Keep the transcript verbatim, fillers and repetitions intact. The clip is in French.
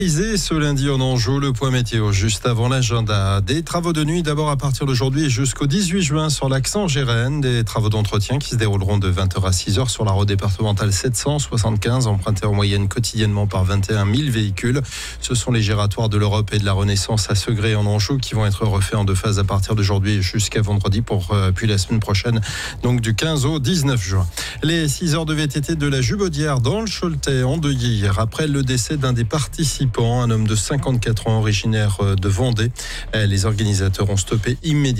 Ce lundi en Anjou, le point météo juste avant l'agenda. Des travaux de nuit d'abord à partir d'aujourd'hui et jusqu'au dix-huit juin sur l'axe Angers-Rennes. Des travaux d'entretien qui se dérouleront de vingt heures à six heures sur la route départementale sept cent soixante-quinze, empruntée en moyenne quotidiennement par vingt et un mille véhicules. Ce sont les giratoires de l'Europe et de la Renaissance à Segré en Anjou qui vont être refaits en deux phases à partir d'aujourd'hui jusqu'à vendredi pour euh, puis la semaine prochaine, donc du quinze au dix-neuf juin. Les six heures de V T T de la Jubaudière dans le Choletais endeuillées hier après le décès d'un des participants, un homme de cinquante-quatre ans originaire de Vendée. Les organisateurs ont stoppé immédiatement